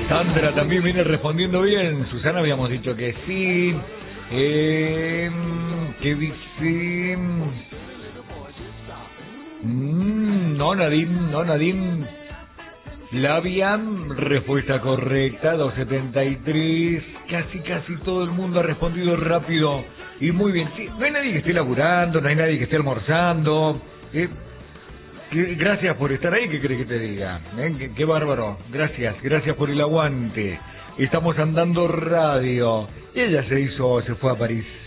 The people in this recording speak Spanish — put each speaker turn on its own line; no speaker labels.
Sandra también viene respondiendo bien. Susana habíamos dicho que sí. ¿Qué dice? No, Nadine. Labian, respuesta correcta, 273. Casi todo el mundo ha respondido rápido y muy bien. Sí, no hay nadie que esté laburando, no hay nadie que esté almorzando. Gracias por estar ahí, ¿qué crees que te diga? Qué bárbaro. Gracias por el aguante. Estamos andando radio. Ella se fue a París.